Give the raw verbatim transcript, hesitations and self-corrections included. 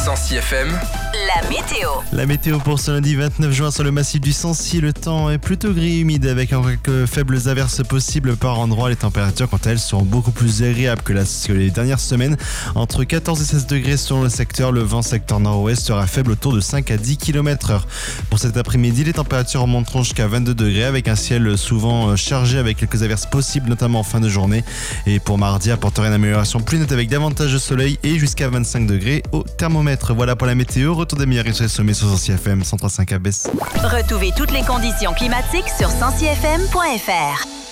Sancy F M, la météo. La météo pour ce lundi vingt-neuf juin sur le massif du Sancy. Le temps est plutôt gris et humide avec quelques faibles averses possibles par endroits. Les températures, quant à elles, seront beaucoup plus agréables que, la, que les dernières semaines. Entre quatorze et seize degrés selon le secteur. Le vent secteur nord-ouest sera faible autour de cinq à dix kilomètres heure. Pour cet après-midi, les températures remonteront jusqu'à vingt-deux degrés avec un ciel souvent chargé avec quelques averses possibles, notamment en fin de journée. Et pour mardi, apportera une amélioration plus nette avec davantage de soleil et jusqu'à vingt-cinq degrés au thermomètre. Voilà pour la météo. Retour des meilleurs sur les sommets sur Sancy F M cent trois virgule cinq A B S. Retrouvez toutes les conditions climatiques sur sancy f m point f r.